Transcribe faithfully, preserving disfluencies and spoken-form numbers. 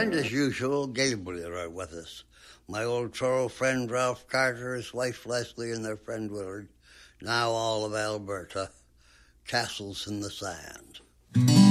And as usual, Gabriel are with us. My old Truro friend Ralph Carter, his wife Leslie and their friend Willard. Now all of Alberta. Castles in the Sand.